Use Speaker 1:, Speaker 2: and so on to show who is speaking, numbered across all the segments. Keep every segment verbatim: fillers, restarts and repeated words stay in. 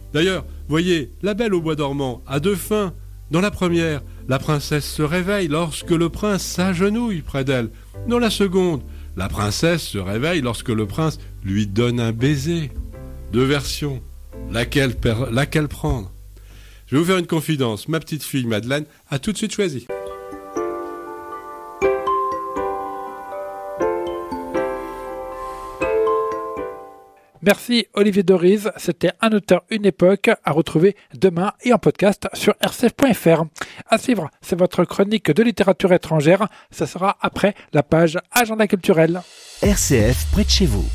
Speaker 1: D'ailleurs, voyez, La Belle au bois dormant a deux fins. Dans la première, la princesse se réveille lorsque le prince s'agenouille près d'elle. Dans la seconde, la princesse se réveille lorsque le prince lui donne un baiser. Deux versions. Laquelle, per... laquelle prendre ? Je vais vous faire une confidence. Ma petite fille Madeleine a tout de suite choisi.
Speaker 2: Merci Olivier Doriz, c'était Un auteur, une époque, à retrouver demain et en podcast sur r c f point f r. À suivre, c'est votre chronique de littérature étrangère, ça sera après la page Agenda culturel.
Speaker 3: R C F près de chez vous.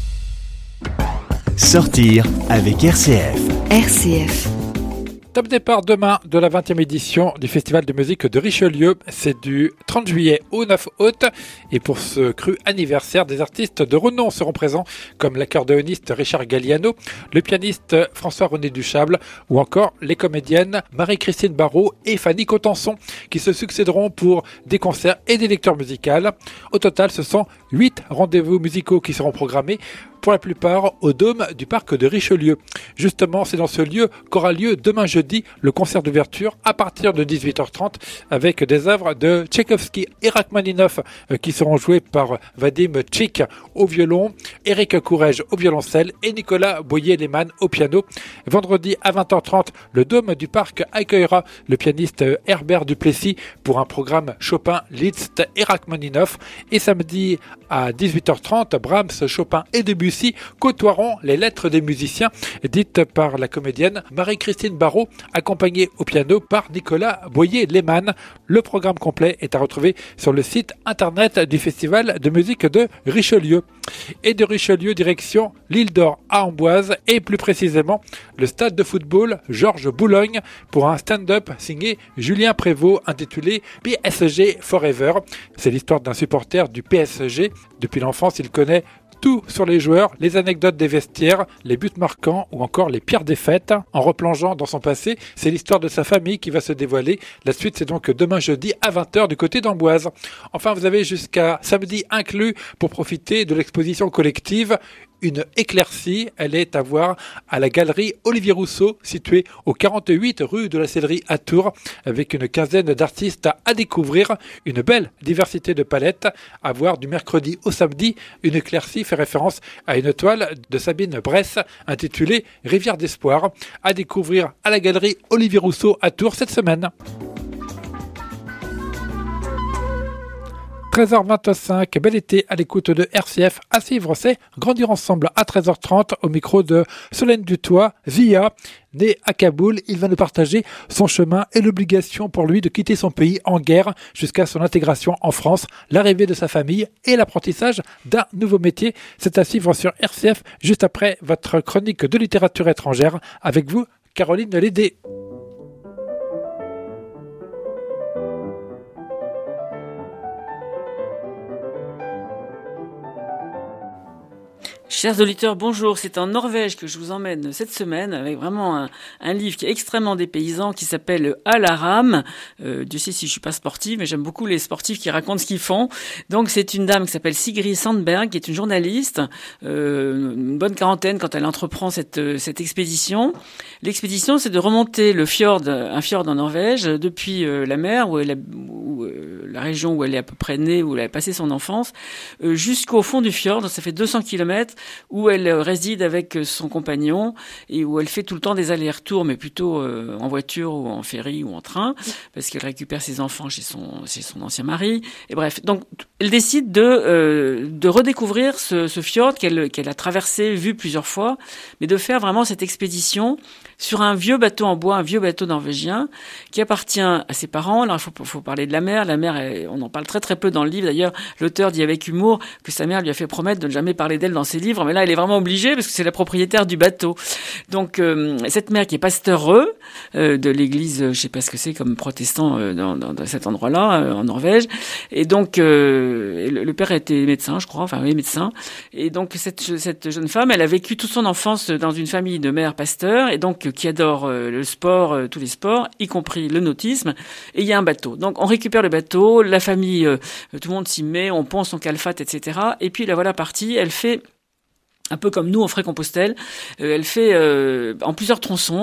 Speaker 3: Sortir avec R C F.
Speaker 4: R C F.
Speaker 2: Top départ demain de la vingtième édition du Festival de musique de Richelieu. C'est du trente juillet au neuf août. Et pour ce cru anniversaire, des artistes de renom seront présents comme l'accordéoniste Richard Galliano, le pianiste François-René Duchâble ou encore les comédiennes Marie-Christine Barrault et Fanny Cotenson qui se succéderont pour des concerts et des lectures musicales. Au total, ce sont huit rendez-vous musicaux qui seront programmés, pour la plupart au dôme du parc de Richelieu. Justement, c'est dans ce lieu qu'aura lieu demain jeudi le concert d'ouverture à partir de dix-huit heures trente avec des œuvres de Tchaïkovski et Rachmaninoff qui seront jouées par Vadim Tchik au violon, Éric Courrèges au violoncelle et Nicolas Boyer-Lehmann au piano. Vendredi à vingt heures trente, le dôme du parc accueillera le pianiste Herbert Duplessis pour un programme Chopin, Liszt et Rachmaninoff. Et samedi à dix-huit heures trente, Brahms, Chopin et Debussy côtoieront les lettres des musiciens dites par la comédienne Marie-Christine Barrault, accompagnée au piano par Nicolas Boyer-Lehmann. Le programme complet est à retrouver sur le site internet du Festival de musique de Richelieu. Et de Richelieu, direction l'île d'Or à Amboise et plus précisément le stade de football Georges Boulogne pour un stand-up signé Julien Prévost intitulé P S G Forever. C'est l'histoire d'un supporter du P S G. Depuis l'enfance, il connaît tout sur les joueurs, les anecdotes des vestiaires, les buts marquants ou encore les pires défaites. En replongeant dans son passé, c'est l'histoire de sa famille qui va se dévoiler. La suite, c'est donc demain jeudi à vingt heures du côté d'Amboise. Enfin, vous avez jusqu'à samedi inclus pour profiter de l'exposition collective Une éclaircie. Elle est à voir à la galerie Olivier Rousseau, située au quarante-huit rue de la Sellerie à Tours, avec une quinzaine d'artistes à découvrir. Une belle diversité de palettes à voir du mercredi au samedi. Une éclaircie fait référence à une toile de Sabine Bresse intitulée Rivière d'Espoir, à découvrir à la galerie Olivier Rousseau à Tours cette semaine. treize heures vingt-cinq, bel été à l'écoute de R C F. À suivre, c'est Grandir ensemble à treize heures trente au micro de Solène Dutoit, Zia. Né à Kaboul, il va nous partager son chemin et l'obligation pour lui de quitter son pays en guerre jusqu'à son intégration en France, l'arrivée de sa famille et l'apprentissage d'un nouveau métier. C'est à suivre sur R C F juste après votre chronique de littérature étrangère. Avec vous, Caroline Lédé.
Speaker 5: Chers auditeurs, bonjour. C'est en Norvège que je vous emmène cette semaine avec vraiment un, un livre qui est extrêmement dépaysant qui s'appelle Alaram. Euh, Dieu sait si je suis pas sportive, mais j'aime beaucoup les sportifs qui racontent ce qu'ils font. Donc c'est une dame qui s'appelle Sigrid Sandberg, qui est une journaliste, euh, une bonne quarantaine quand elle entreprend cette, cette expédition. L'expédition, c'est de remonter le fjord, un fjord en Norvège, depuis euh, la mer où elle a, où, euh, la région où elle est à peu près née, où elle a passé son enfance, euh, jusqu'au fond du fjord. Donc ça fait deux cents kilomètres. Où elle réside avec son compagnon et où elle fait tout le temps des allers-retours, mais plutôt euh, en voiture ou en ferry ou en train, parce qu'elle récupère ses enfants chez son chez son ancien mari. Et bref, donc elle décide de euh, de redécouvrir ce, ce fjord qu'elle qu'elle a traversé, vu plusieurs fois, mais de faire vraiment cette expédition sur un vieux bateau en bois, un vieux bateau norvégien qui appartient à ses parents. Alors il faut faut parler de la mère. La mère, elle, on en parle très très peu dans le livre. D'ailleurs, l'auteur dit avec humour que sa mère lui a fait promettre de ne jamais parler d'elle dans ses livres, mais là elle est vraiment obligée parce que c'est la propriétaire du bateau. Donc euh, cette mère qui est pasteur euh, de l'église, je sais pas ce que c'est comme protestant euh, dans, dans, dans cet endroit-là euh, en Norvège, et donc euh, le, le père était médecin, je crois, enfin oui médecin, et donc cette cette jeune femme, elle a vécu toute son enfance dans une famille de mères pasteurs et donc qui adore euh, le sport, euh, tous les sports, y compris le nautisme, et il y a un bateau. Donc on récupère le bateau, la famille, euh, tout le monde s'y met, on pond son calfat, et cetera. Et puis la voilà partie, elle fait un peu comme nous en Fray-Compostelle, euh, elle fait euh, en plusieurs tronçons.